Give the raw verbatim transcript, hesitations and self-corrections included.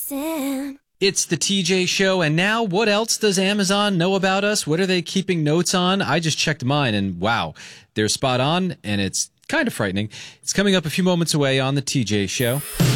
Sam. It's the T J Show, and now what else does Amazon know about us? What are they keeping notes on? I just checked mine, and wow, they're spot on, and it's kind of frightening. It's coming up a few moments away on the T J Show.